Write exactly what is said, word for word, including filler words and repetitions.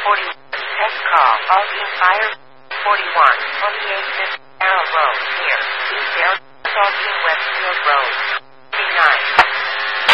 forty-one. Test call. Aldine Fire. forty-one. twenty-eight fifty Arrow Road. Near. two zero. Aldine Westfield Road.